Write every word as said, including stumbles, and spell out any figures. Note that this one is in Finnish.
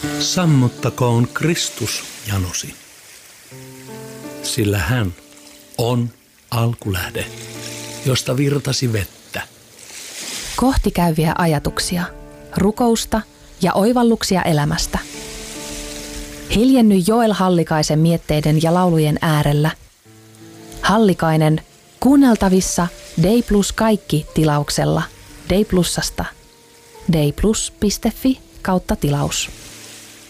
Sammuttakoon Kristus janosi, sillä hän on alkulähde, josta virtasi vettä. Kohti käyviä ajatuksia, rukousta ja oivalluksia elämästä. Hiljenny Joel Hallikaisen mietteiden ja laulujen äärellä. Hallikainen kuunneltavissa Dei Plus kaikki tilauksella Dei Plusasta. deiplus piste fi kautta tilaus.